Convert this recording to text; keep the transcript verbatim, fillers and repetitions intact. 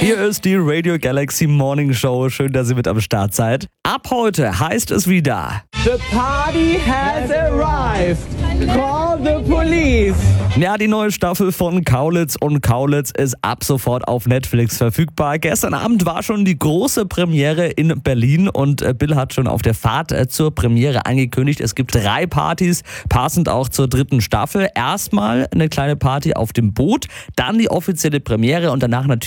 Hier ist die Radio Galaxy Morning Show. Schön, dass ihr mit am Start seid. Ab heute heißt es wieder: The party has arrived. Call the police. Ja, die neue Staffel von Kaulitz und Kaulitz ist ab sofort auf Netflix verfügbar. Gestern Abend war schon die große Premiere in Berlin und Bill hat schon auf der Fahrt zur Premiere angekündigt, es gibt drei Partys, passend auch zur dritten Staffel. Erstmal eine kleine Party auf dem Boot, dann die offizielle Premiere und danach natürlich